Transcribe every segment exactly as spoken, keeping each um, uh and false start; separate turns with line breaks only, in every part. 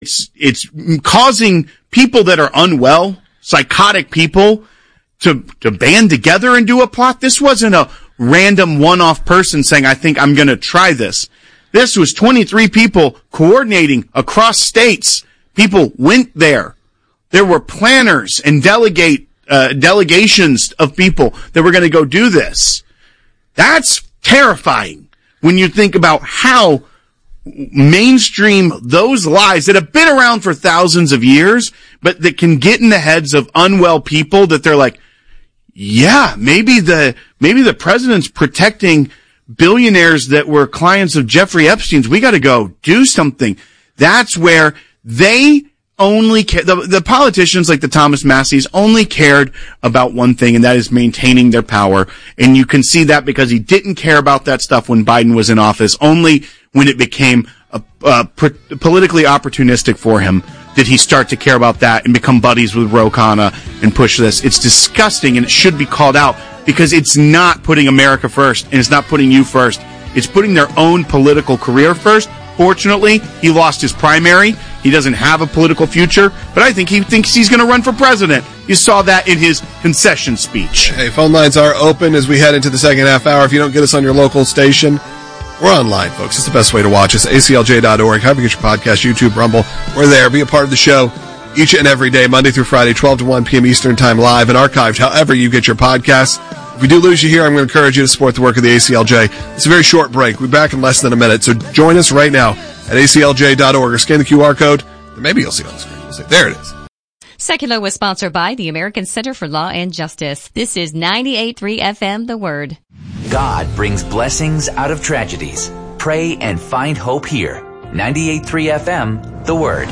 It's, it's causing people that are unwell, psychotic people, to, to band together and do a plot. This wasn't a random one-off person saying, I think I'm going to try this. This was twenty-three people coordinating across states. People went there. There were planners and delegate, uh, delegations of people that were going to go do this. That's terrifying when you think about how mainstream those lies that have been around for thousands of years, but that can get in the heads of unwell people that they're like, yeah, maybe the, maybe the president's protecting billionaires that were clients of Jeffrey Epstein's. We got to go do something. That's where they only care. The, the politicians like the Thomas Masseys only cared about one thing, and that is maintaining their power. And you can see that because he didn't care about that stuff when Biden was in office. Only when it became a, uh, pr- politically opportunistic for him did he start to care about that and become buddies with Ro Khanna and push this. It's disgusting, and it should be called out because it's not putting America first, and it's not putting you first. It's putting their own political career first. Fortunately, he lost his primary. He doesn't have a political future, but I think he thinks he's going to run for president. You saw that in his concession speech.
Hey, phone lines are open as we head into the second half hour. If you don't get us on your local station, we're online, folks. It's the best way to watch us. A C L J dot org. However you get your podcast, YouTube, Rumble. We're there. Be a part of the show each and every day, Monday through Friday, twelve to one p.m. Eastern Time, live and archived, however you get your podcasts. If we do lose you here, I'm going to encourage you to support the work of the A C L J. It's a very short break. We'll be back in less than a minute, so join us right now at A C L J dot org or scan the Q R code. Maybe you'll see it on the screen. We'll see. There it is.
Secular was sponsored by the American Center for Law and Justice. This is ninety-eight point three F M, The Word.
God brings blessings out of tragedies. Pray and find hope here. ninety-eight point three F M, The Word.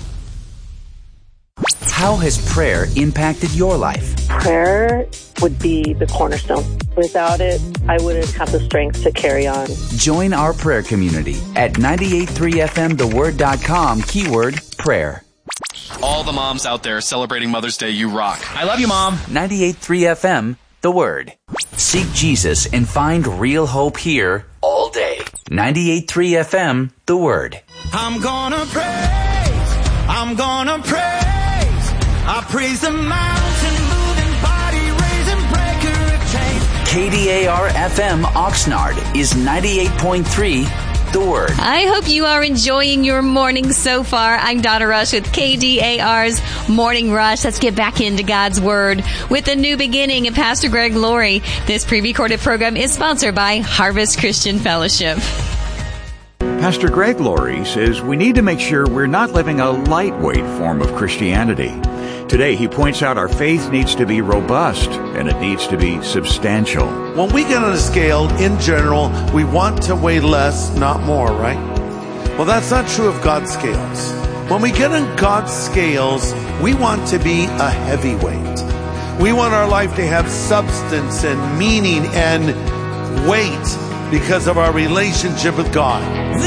How has prayer impacted your life?
Prayer would be the cornerstone. Without it, I wouldn't have the strength to carry on.
Join our prayer community at ninety-eight point three F M the word dot com, keyword prayer.
All the moms out there celebrating Mother's Day, you rock. I love you, Mom.
ninety-eight point three F M, The Word. Seek Jesus and find real hope here all day. ninety-eight point three F M, The Word.
I'm gonna praise, I'm gonna praise, I praise the mountain moving body, raising breaker of chains.
K D A R F M Oxnard is ninety-eight point three, The Word.
I hope you are enjoying your morning so far. I'm Donna Rush with K D A R's Morning Rush. Let's get back into God's Word with a new beginning and Pastor Greg Laurie. This pre-recorded program is sponsored by Harvest Christian Fellowship.
Pastor Greg Laurie says we need to make sure we're not living a lightweight form of Christianity. Today, he points out our faith needs to be robust and it needs to be substantial.
When we get on a scale, in general, we want to weigh less, not more, right? Well, that's not true of God's scales. When we get on God's scales, we want to be a heavyweight. We want our life to have substance and meaning and weight because of our relationship with God.